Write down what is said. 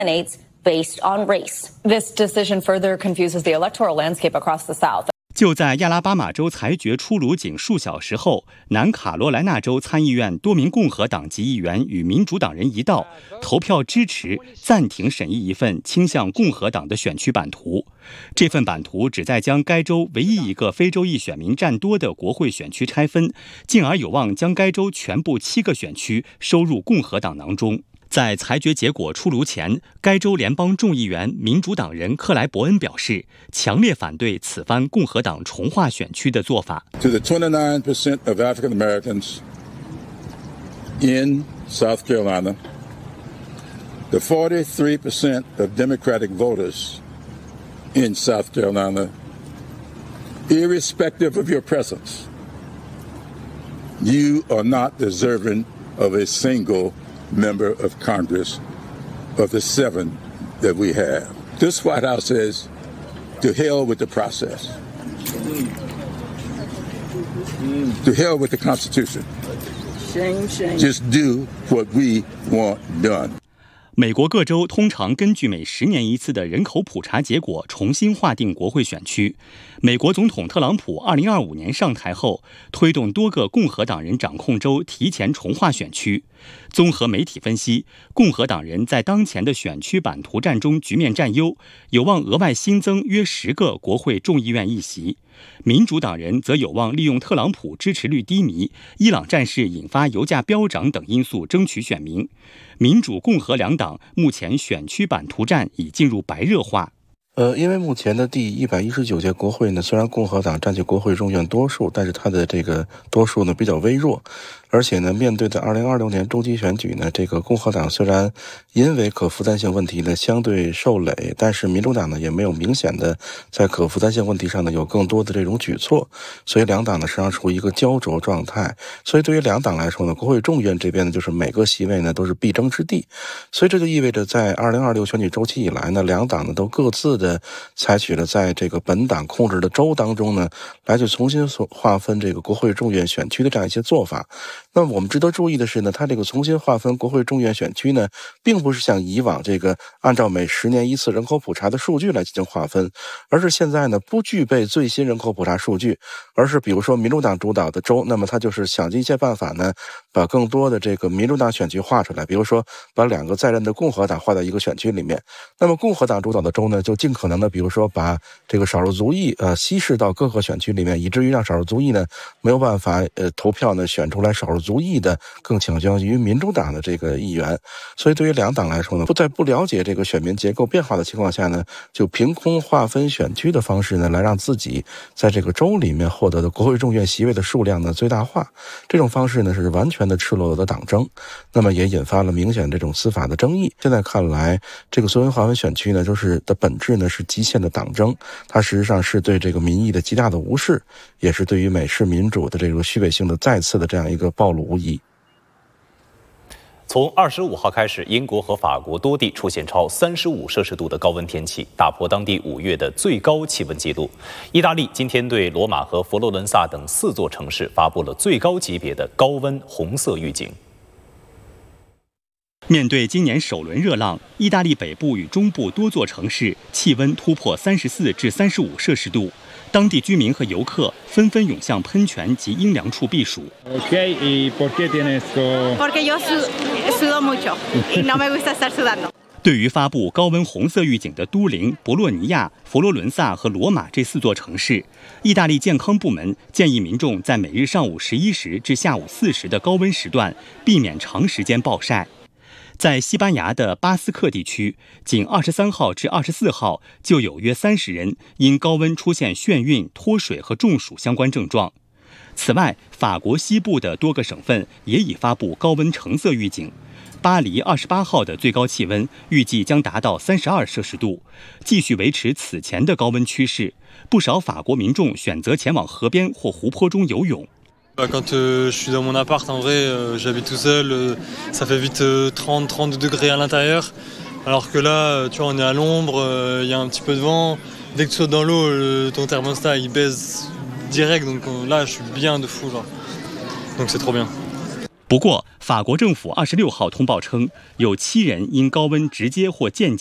based on race. This decision further confuses the electoral landscape across the South. 就在亚拉巴马州裁决出炉仅数小时后，南卡罗来纳州参议院多名共和党籍议员与民主党人一道投票支持暂停审议一份倾向共和党的选区版图。这份版图旨在将该州唯一一个非洲裔选民占多的国会选区拆分，进而有望将该州全部7个选区收入共和党囊中。在裁决结果出炉前，该州联邦众议员民主党人克莱伯恩表示，强烈反对此番共和党重划选区的做法。 To the 29% of African Americans in South Carolina, the 43% of Democratic voters in South Carolina, irrespective of your presence, you are not deserving of a single member of Congress of the 7 that we have. This White House says, to hell with the process. To hell with the Constitution. Just do what we want done. 美国各州通常根据每10年一次的人口普查结果重新划定国会选区。美国总统特朗普2025年上台后，推动多个共和党人掌控州提前重划选区。综合媒体分析，共和党人在当前的选区版图战中局面占优，有望额外新增约10个国会众议院议席。民主党人则有望利用特朗普支持率低迷、伊朗战事引发油价飙涨等因素争取选民。民主共和两党目前选区版图战已进入白热化。 因为目前的第119届国会呢，虽然共和党占据国会众院多数，但是它的这个多数呢比较微弱，而且呢，面对的2026年中期选举呢，这个共和党虽然因为可负担性问题呢相对受累，但是民主党呢也没有明显的在可负担性问题上呢有更多的这种举措，所以两党呢实际上处于一个焦灼状态。所以对于两党来说呢，国会众院这边呢就是每个席位呢都是必争之地，所以这就意味着在2026选举周期以来呢，两党呢都各自的采取了在这个本党控制的州当中呢，来去重新划分这个国会众院选区的这样一些做法。那么我们值得注意的是呢，它这个重新划分国会众院选区呢，并不是像以往这个按照每10年一次人口普查的数据来进行划分，而是现在呢不具备最新人口普查数据，而是比如说民主党主导的州，那么它就是想尽一切办法呢，把更多的这个民主党选区划出来，比如说把2个在任的共和党划到一个选区里面。那么共和党主导的州呢，就尽可能的比如说把这个少数族裔稀释到各个选区里面，以至于让少数族裔呢没有办法投票呢选出来少数族裔的更倾向于民主党的这个议员。所以对于两党来说呢，在不了解这个选民结构变化的情况下呢，就凭空划分选区的方式呢，来让自己在这个州里面获得的国会众院席位的数量呢最大化。这种方式呢是完全的赤裸裸的党争，那么也引发了明显这种司法的争议。现在看来，这个所谓划分选区呢，就是的本质呢是极限的党争，它实际上是对这个民意的极大的无视，也是对于美式民主的这个虚伪性的再次的这样一个暴露无遗。 从25号开始，英国和法国多地出现超35摄氏度的高温天气，打破当地5月的最高气温纪录。意大利今天对罗马和佛罗伦萨等4座城市发布了最高级别的高温红色预警。 面对今年首轮热浪，意大利北部与中部多座城市气温突破34至35摄氏度，当地居民和游客纷纷涌向喷泉及阴凉处避暑。 Okay, ¿y por qué tienes esto? Porque yo sudo mucho y no me gusta estar sudando. 对于发布高温红色预警的都灵、博洛尼亚、佛罗伦萨和罗马这4座城市，意大利健康部门建议民众在每日上午11时至下午4时的高温时段避免长时间暴晒。在西班牙的巴斯克地区，仅23号至24号就有约30人因高温出现眩晕、脱水和中暑相关症状。此外，法国西部的多个省份也已发布高温橙色预警。巴黎28号的最高气温预计将达到32摄氏度，继续维持此前的高温趋势。不少法国民众选择前往河边或湖泊中游泳。 Quand je suis dans mon appart, en vrai, j'habite tout seul, ça fait vite 30 degrés à l'intérieur. Alors que là, tu vois, on est à l'ombre, il y a un petit peu de vent. Dès que tu sautes dans l'eau, ton thermostat, il baisse direct. Donc là, je suis bien de fou, genre. Donc c'est trop bien. 不过，法国政府26号通报称，有7人因高温直接或间接